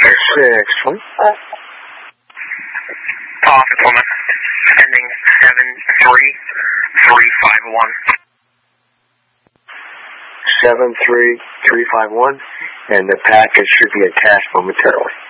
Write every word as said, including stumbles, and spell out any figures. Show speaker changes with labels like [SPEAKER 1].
[SPEAKER 1] six one.
[SPEAKER 2] Office Plymouth, ending seven three three five one.
[SPEAKER 1] seven three three five one, and the package should be attached momentarily.